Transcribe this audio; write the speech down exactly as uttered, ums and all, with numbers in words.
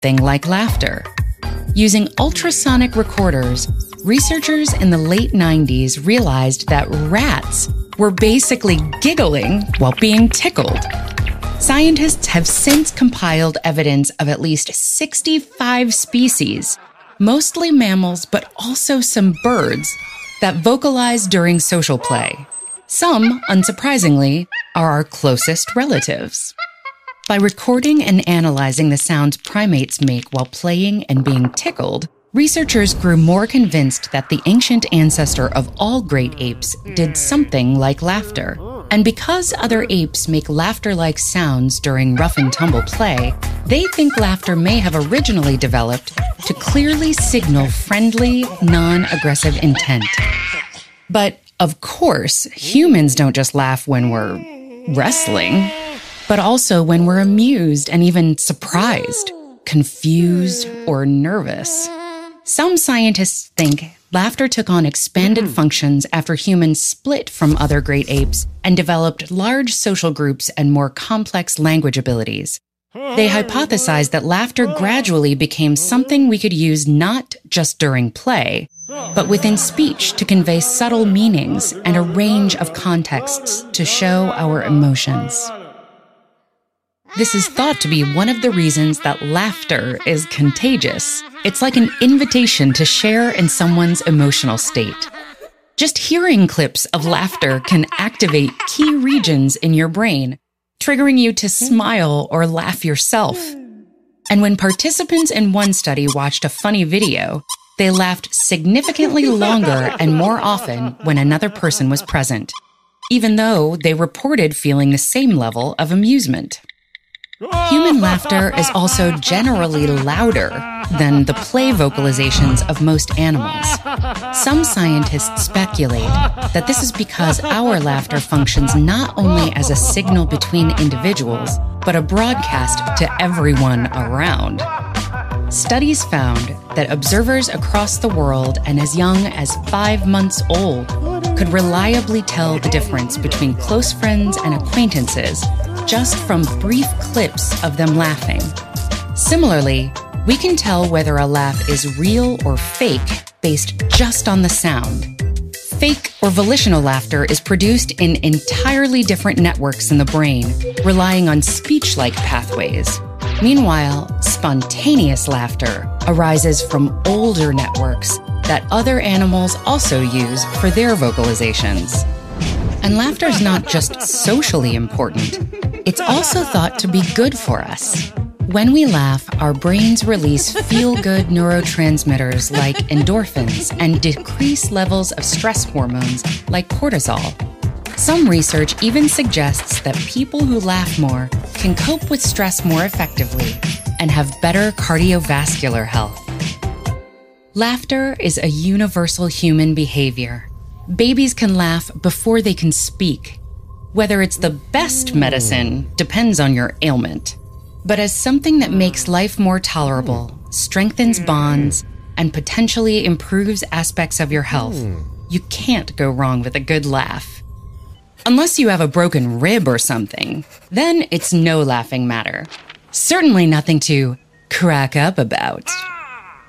something like laughter. Using ultrasonic recorders, researchers in the late nineties realized that rats were basically giggling while being tickled. Scientists have since compiled evidence of at least sixty-five species, mostly mammals but also some birds, that vocalize during social play. Some, unsurprisingly, are our closest relatives. By recording and analyzing the sounds primates make while playing and being tickled, researchers grew more convinced that the ancient ancestor of all great apes did something like laughter. And because other apes make laughter-like sounds during rough and tumble play, they think laughter may have originally developed to clearly signal friendly, non-aggressive intent. But, of course, humans don't just laugh when we're wrestling, but also when we're amused and even surprised, confused, or nervous. Some scientists think laughter took on expanded functions after humans split from other great apes and developed large social groups and more complex language abilities. They hypothesized that laughter gradually became something we could use not just during play, but within speech to convey subtle meanings and a range of contexts to show our emotions. This is thought to be one of the reasons that laughter is contagious. It's like an invitation to share in someone's emotional state. Just hearing clips of laughter can activate key regions in your brain, triggering you to smile or laugh yourself. And when participants in one study watched a funny video, they laughed significantly longer and more often when another person was present, even though they reported feeling the same level of amusement. Human laughter is also generally louder than the play vocalizations of most animals. Some scientists speculate that this is because our laughter functions not only as a signal between individuals, but a broadcast to everyone around. Studies found that observers across the world and as young as five months old could reliably tell the difference between close friends and acquaintances just from brief clips of them laughing. Similarly, we can tell whether a laugh is real or fake based just on the sound. Fake or volitional laughter is produced in entirely different networks in the brain, relying on speech-like pathways. Meanwhile, spontaneous laughter arises from older networks that other animals also use for their vocalizations. And laughter is not just socially important. It's also thought to be good for us. When we laugh, our brains release feel-good neurotransmitters like endorphins and decrease levels of stress hormones like cortisol. Some research even suggests that people who laugh more can cope with stress more effectively and have better cardiovascular health. Laughter is a universal human behavior. Babies can laugh before they can speak. Whether it's the best medicine depends on your ailment. But as something that makes life more tolerable, strengthens bonds, and potentially improves aspects of your health, you can't go wrong with a good laugh. Unless you have a broken rib or something, then it's no laughing matter. Certainly nothing to crack up about.